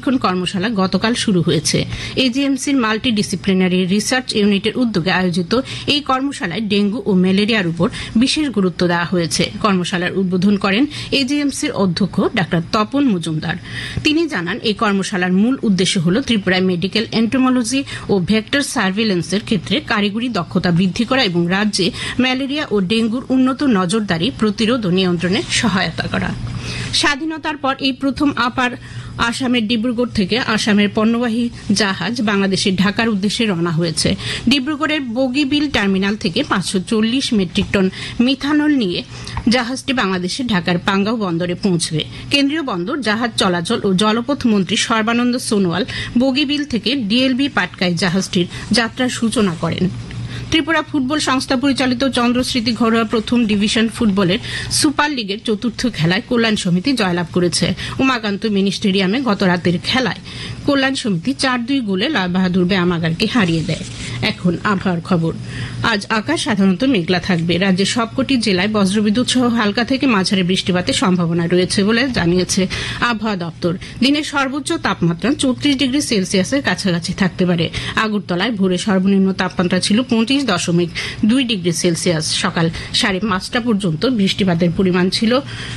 প্রশিক্ষণ কর্মশালা গতকাল শুরু হয়েছে। এজিএমসির মাল্টি ডিসিপ্লিনারি রিসার্চ ইউনিটের উদ্যোগে আয়োজিত এই কর্মশালায় ডেঙ্গু ও ম্যালেরিয়ার উপর বিশেষ গুরুত্ব দেওয়া হয়েছে। কর্মশালার উদ্বোধন করেন এজিএমসির অধ্যক্ষ ডা তপন মজুমদার। তিনি জানান, এই কর্মশালার মূল উদ্দেশ্য হল ত্রিপুরায় মেডিকেল এন্টোমোলজি ও ভেক্টর সার্ভেলেন্সের ক্ষেত্রে কারিগরি দক্ষতা বৃদ্ধি করা এবং রাজ্যে ম্যালেরিয়া ও ডেঙ্গুর উন্নত নজরদারি, প্রতিরোধ ও নিয়ন্ত্রণে সহায়তা করা। স্বাধীনতার পর এই প্রথম আসামের ডিব্রুগড় থেকে আসামের পণ্যবাহী জাহাজ বাংলাদেশের ঢাকার উদ্দেশ্যে রওনা হয়েছে। ডিব্রুগড়ের বগিবিল টার্মিনাল থেকে 540 মেট্রিক টন মিথানল নিয়ে জাহাজটি বাংলাদেশের ঢাকার পাঙ্গাও বন্দরে পৌঁছবে। কেন্দ্রীয় বন্দর, জাহাজ চলাচল ও জলপথ মন্ত্রী সর্বানন্দ সোনোয়াল বগিবিল থেকে ডিএলবি পাটকাই জাহাজটির যাত্রার সূচনা করেন। ত্রিপুরা ফুটবল সংস্থা পরিচালিত চন্দ্রস্মৃতি ঘরোয়া প্রথম ডিভিশন ফুটবলের সুপার লিগের চতুর্থ খেলায় কল্যাণ সমিতি জয়লাভ করেছে। উমাকান্ত মিনি স্টেডিয়ামে গত রাতের খেলায় কল্যাণ সমিতি 4-2 গোলে লাল বাহাদুর ব্যায়ামাগারকে হারিয়ে দেয়। এখন আবহাওয়ার খবর। আজ আকাশ সাধারণত মেঘলা থাকবে। রাজ্যের সবকটি জেলায় বজ্রবিদ্যুৎ সহ হালকা থেকে মাঝারি বৃষ্টিপাতের সম্ভাবনা রয়েছে বলে জানিয়েছে আবহাওয়া দপ্তর। দিনের সর্বোচ্চ তাপমাত্রা 34 ডিগ্রি সেলসিয়াসের কাছাকাছি থাকতে পারে। আগরতলায় ভোরে সর্বনিম্ন তাপমাত্রা ছিল 25.2 ডিগ্রি সেলসিয়াস। সকাল 5:30 পর্যন্ত বৃষ্টিপাতের পরিমাণ ছিল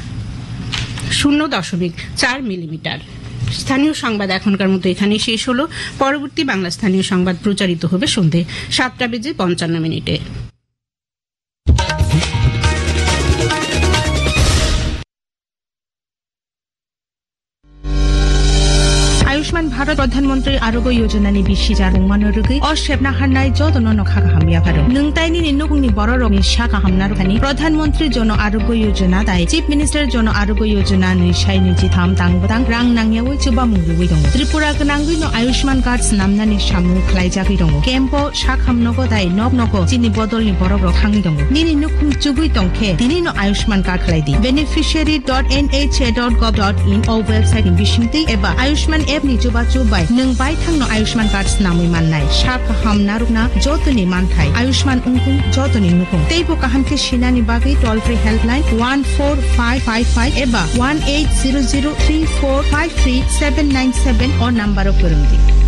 0.4 মিলিমিটার। স্থানীয় সংবাদ এখনকার মতো এখানেই শেষ হলো। পরবর্তী বাংলা স্থানীয় সংবাদ প্রচারিত হবে সন্ধে 7:55। आयुष्मान भारत प्रधानमंत्री आरोग्य योजना नि बिसि जादों मानोरुगै असेबना हानाय जदन नखा हामिया भारो नोंतायनि निनुगुंनि बररंनि शाखा हामना रुखानि प्रधानमंत्री जन आरोग्य योजना दाय चीफ मिनिस्टर जन आरोग्य योजना नि साइनि जिथाम तांगबदां रां नांगयावै जुबा मुंगुबै दं त्रिपुरा गनांगै न आयुष्मान कार्ड नामनानि सामु खलायजागै दं केम्पो शाख हामनगो दाय नब नगो चिनि बदलनि बररं थांगै दं निनि नुखुं जुगै दंखे दिनि न आयुष्मान कार्ड खलायदि beneficiary.nha.gov.in ओ वेबसाइट नि बिसिंति एबा आयुष्मान एप नि जुबा जुबाय नों बाय थांनो आयुष्मान कार्ड नामै माननाय शाखा हामना रुगना जतनि मानथाय आयुष्मान उंकुं जतनि नुखुं तेबो काहामके सिनानि बागै टोल फ्री हेल्पलाइन 14555 एबा 180034533797 ओ नम्बर फोरोंदि।